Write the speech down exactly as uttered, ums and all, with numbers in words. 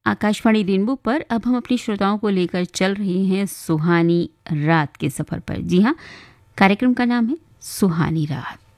Akashvani rainbow पर अब हम अपनी श्रोताओं को लेकर चल रहे हैं सुहानी रात के सफ़र पर। जी हाँ, कार्यक्रम का नाम है सुहानी रात।